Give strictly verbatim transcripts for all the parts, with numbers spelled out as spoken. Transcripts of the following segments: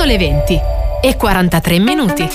Sono le venti e quarantatré minuti.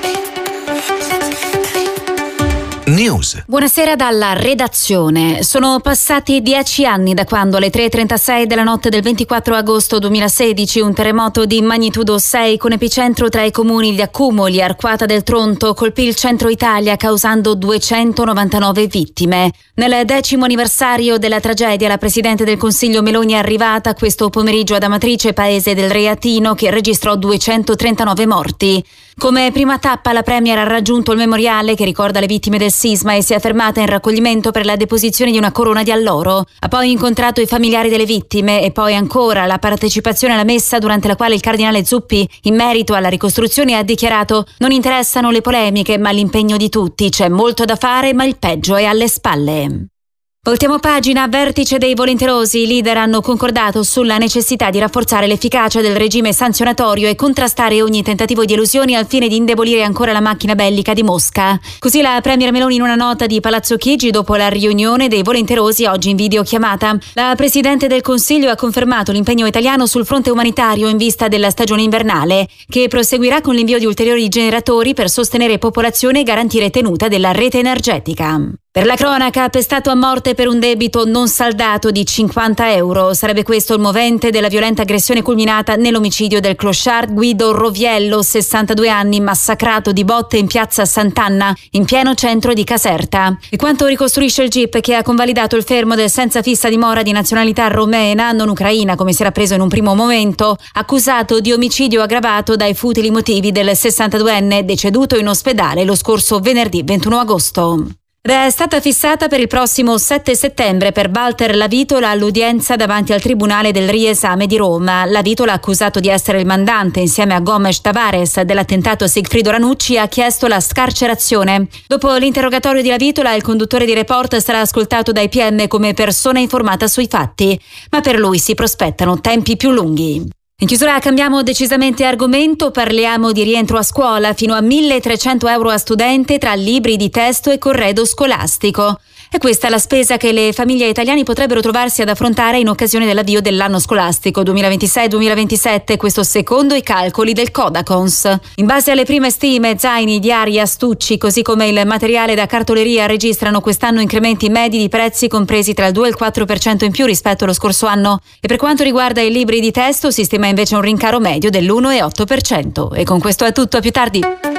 News. Buonasera dalla redazione. Sono passati dieci anni da quando alle tre e trentasei della notte del ventiquattro agosto duemilasedici un terremoto di magnitudo sei con epicentro tra i comuni di Accumoli e Arquata del Tronto colpì il centro Italia causando duecentonovantanove vittime. Nel decimo anniversario della tragedia la Presidente del Consiglio Meloni è arrivata questo pomeriggio ad Amatrice, paese del Reatino, che registrò duecentotrentanove morti. Come prima tappa la Premier ha raggiunto il memoriale che ricorda le vittime del sisma e si è fermata in raccoglimento per la deposizione di una corona di alloro. Ha poi incontrato i familiari delle vittime e poi ancora la partecipazione alla messa, durante la quale il cardinale Zuppi, in merito alla ricostruzione, ha dichiarato: non interessano le polemiche ma l'impegno di tutti, c'è molto da fare ma il peggio è alle spalle. Voltiamo pagina. Vertice dei volenterosi. I leader hanno concordato sulla necessità di rafforzare l'efficacia del regime sanzionatorio e contrastare ogni tentativo di elusioni al fine di indebolire ancora la macchina bellica di Mosca. Così la Premier Meloni in una nota di Palazzo Chigi dopo la riunione dei volenterosi oggi in videochiamata. La Presidente del Consiglio ha confermato l'impegno italiano sul fronte umanitario in vista della stagione invernale, che proseguirà con l'invio di ulteriori generatori per sostenere popolazione e garantire tenuta della rete energetica. Per la cronaca, pestato a morte per un debito non saldato di cinquanta euro. Sarebbe questo il movente della violenta aggressione culminata nell'omicidio del clochard Guido Roviello, sessantadue anni, massacrato di botte in piazza Sant'Anna, in pieno centro di Caserta. E quanto ricostruisce il G I P, che ha convalidato il fermo del senza fissa dimora di nazionalità romena, non ucraina come si era preso in un primo momento, accusato di omicidio aggravato dai futili motivi del sessantaduenne deceduto in ospedale lo scorso venerdì ventuno agosto. Ed è stata fissata per il prossimo sette settembre per Walter Lavitola l'udienza davanti al Tribunale del Riesame di Roma. Lavitola, accusato di essere il mandante insieme a Gomes Tavares dell'attentato a Sigfrido Ranucci, ha chiesto la scarcerazione. Dopo l'interrogatorio di Lavitola, il conduttore di Report sarà ascoltato dai P M come persona informata sui fatti, ma per lui si prospettano tempi più lunghi. In chiusura cambiamo decisamente argomento, parliamo di rientro a scuola, fino a milletrecento euro a studente tra libri di testo e corredo scolastico. E questa è la spesa che le famiglie italiane potrebbero trovarsi ad affrontare in occasione dell'avvio dell'anno scolastico duemilaventisei duemilaventisette, questo secondo i calcoli del Codacons. In base alle prime stime, zaini, diari, astucci, così come il materiale da cartoleria registrano quest'anno incrementi medi di prezzi compresi tra il due e il quattro per cento in più rispetto allo scorso anno. E per quanto riguarda i libri di testo, si stima invece un rincaro medio dell'uno virgola otto per cento. E con questo è tutto, a più tardi.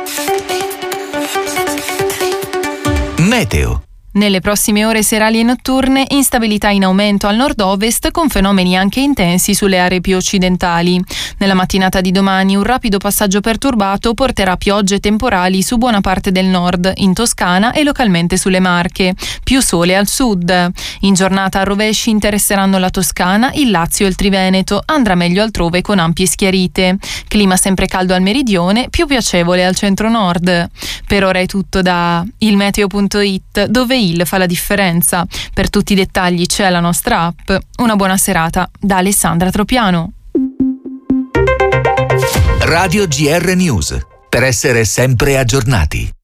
Meteo. Nelle prossime ore serali e notturne, instabilità in aumento al nord-ovest con fenomeni anche intensi sulle aree più occidentali. Nella mattinata di domani un rapido passaggio perturbato porterà piogge temporali su buona parte del nord, in Toscana e localmente sulle Marche. Più sole al sud. In giornata a rovesci interesseranno la Toscana, il Lazio e il Triveneto. Andrà meglio altrove con ampie schiarite. Clima sempre caldo al meridione, più piacevole al centro-nord. Per ora è tutto da il meteo punto it, dove il fa la differenza. Per tutti i dettagli c'è la nostra app. Una buona serata da Alessandra Tropiano. Radio G R News, per essere sempre aggiornati.